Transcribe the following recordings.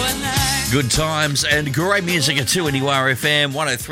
Good times and great music at 2NURFM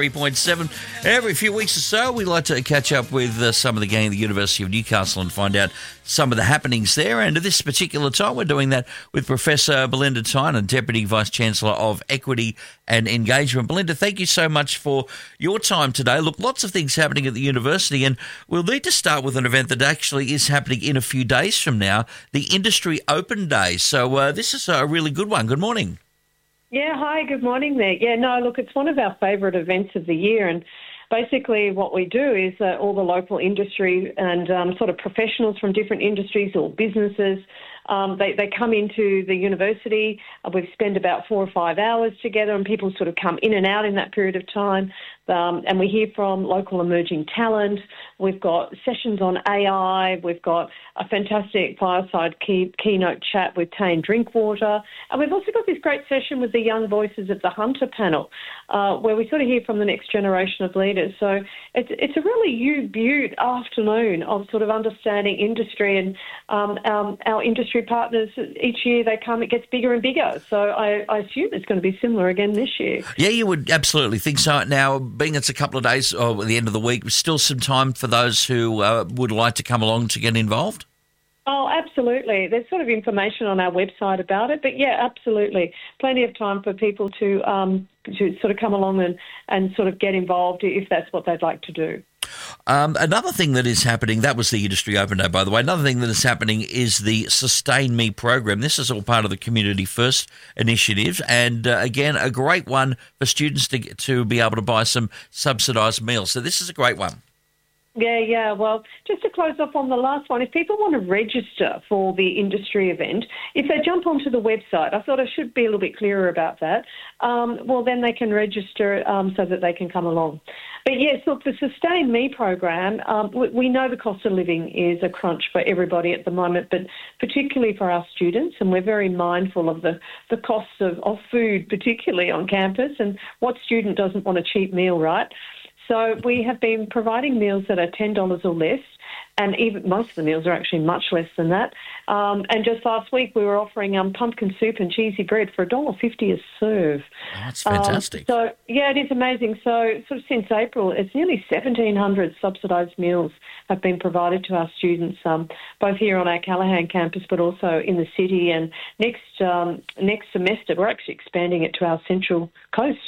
103.7. Every few weeks or so, we like to catch up with some of the gang at the University of Newcastle and find out some of the happenings there. And at this particular time, we're doing that with Professor Belinda Tynan, Deputy Vice-Chancellor of Equity and Engagement. Belinda, thank you so much for your time today. Look, lots of things happening at the university, and we'll need to start with an event that actually is happening in a few days from now, the Industry Open Day. So this is a really good one. Good morning. Yeah, hi, good morning there. Yeah, no, look, it's one of our favourite events of the year, and basically what we do is all the local industry and sort of professionals from different industries or businesses, they come into the university. We spend about 4 or 5 hours together, and people sort of come in and out in that period of time. And we hear from local emerging talent. We've got sessions on AI. We've got a fantastic fireside keynote chat with Tane Drinkwater. And we've also got this great session with the young voices of the Hunter panel, where we sort of hear from the next generation of leaders. So it's a really beaut afternoon of sort of understanding industry, and our industry partners, each year they come, it gets bigger and bigger. So I assume it's going to be similar again this year. Yeah, you would absolutely think so. Now, being it's a couple of days or at the end of the week, still some time for those who would like to come along to get involved? Oh, absolutely. There's sort of information on our website about it, but yeah, absolutely. Plenty of time for people to sort of come along and sort of get involved if that's what they'd like to do. Another thing that is happening, that was the Industry Open Day, by the way. Another thing that is happening is the Sustain Me program. This is all part of the Community First initiative, and again, a great one for students to be able to buy some subsidised meals. So this is a great one. Yeah. Well, just to close off on the last one, if people want to register for the industry event, if they jump onto the website, I thought I should be a little bit clearer about that, well, then they can register so that they can come along. But yes, look, the Sustain Me program, we know the cost of living is a crunch for everybody at the moment, but particularly for our students, and we're very mindful of the costs of food, particularly on campus, and what student doesn't want a cheap meal, right? So we have been providing meals that are $10 or less, and even most of the meals are actually much less than that. And just last week we were offering pumpkin soup and cheesy bread for $1.50 a serve. Oh, that's fantastic. So, yeah, it is amazing. So sort of since April, it's nearly 1,700 subsidised meals have been provided to our students, both here on our Callaghan campus but also in the city. And next semester we're actually expanding it to our Central Coast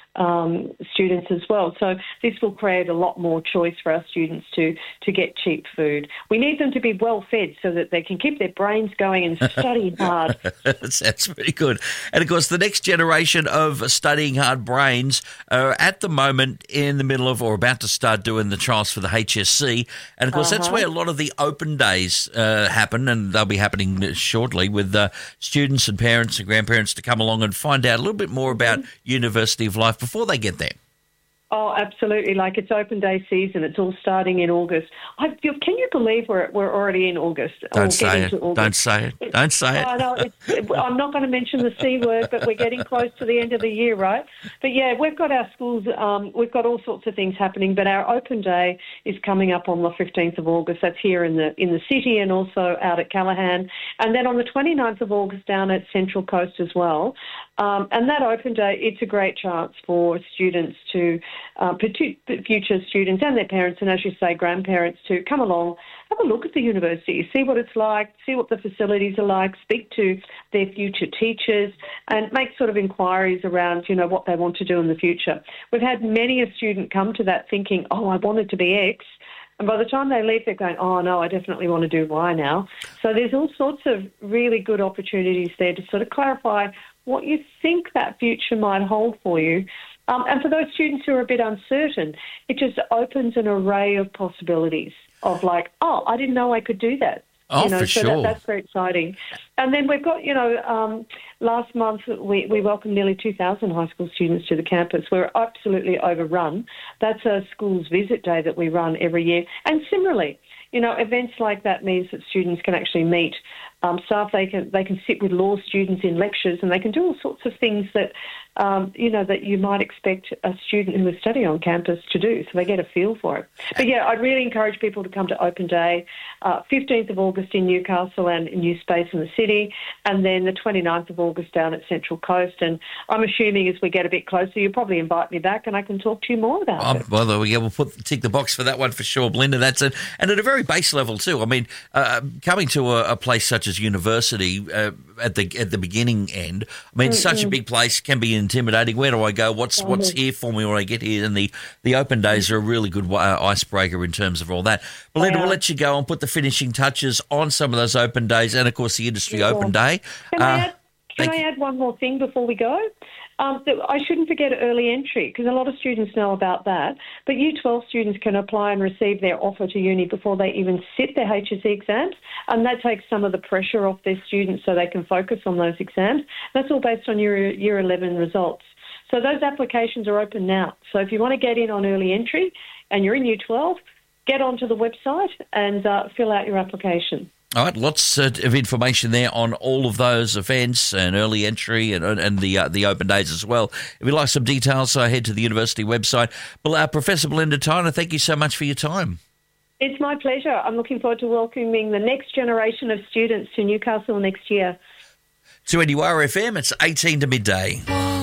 students as well. So this will create a lot more choice for our students to get cheap food. We need them to be well fed so that they can keep their brains going and study hard. That's pretty good. And of course, the next generation of studying hard brains are at the moment in the middle of or about to start doing the trials for the HSC. And of course, that's where a lot of the open days happen, and they'll be happening shortly with students and parents and grandparents to come along and find out a little bit more about University of Life before they get there. Oh, absolutely. Like, it's open day season. It's all starting in August. Can you believe we're already in August? Don't say it. Don't say it. Don't say it. I'm not going to mention the C word, but we're getting close to the end of the year, right? But yeah, we've got our schools, we've got all sorts of things happening, but our open day is coming up on the 15th of August. That's here in the city and also out at Callaghan. And then on the 29th of August down at Central Coast as well. And that open day, it's a great chance for students to, future students and their parents, and as you say, grandparents, to come along, have a look at the university, see what it's like, see what the facilities are like, speak to their future teachers, and make sort of inquiries around, what they want to do in the future. We've had many a student come to that thinking, I wanted to be X, and by the time they leave, they're going, oh, no, I definitely want to do Y now. So there's all sorts of really good opportunities there to sort of clarify what you think that future might hold for you. And for those students who are a bit uncertain, it just opens an array of possibilities of like, oh, I didn't know I could do that. Oh, for sure. That's very exciting. And then we've got, last month we welcomed nearly 2,000 high school students to the campus. We're absolutely overrun. That's a schools visit day that we run every year. And similarly, events like that means that students can actually meet staff. They can sit with law students in lectures, and they can do all sorts of things that that you might expect a student who is studying on campus to do, so they get a feel for it. But yeah, I'd really encourage people to come to Open Day, 15th of August in Newcastle and New Space in the city, and then the 29th of August down at Central Coast. And I'm assuming as we get a bit closer, you'll probably invite me back and I can talk to you more about it. Well, there we go. We'll tick the box for that one for sure, Belinda. That's it. And at a very base level too. I mean, coming to a place such as university at the beginning end, I mean, such a big place can be intimidating. Where do I go? What's here for me when I get here? And the Open Days are a really good icebreaker in terms of all that. Belinda, we'll let you go and put the finishing touches on some of those Open Days and, of course, the Industry Open Day. Can I add one more thing before we go? I shouldn't forget early entry, because a lot of students know about that. But Year 12 students can apply and receive their offer to uni before they even sit their HSC exams, and that takes some of the pressure off their students so they can focus on those exams. That's all based on your Year 11 results. So those applications are open now. So if you want to get in on early entry and you're in Year 12, get onto the website and fill out your application. All right, lots of information there on all of those events and early entry and the Open Days as well. If you'd like some details, head to the university website. Professor Belinda Tyner, thank you so much for your time. It's my pleasure. I'm looking forward to welcoming the next generation of students to Newcastle next year. To NURFM, it's 18 to midday.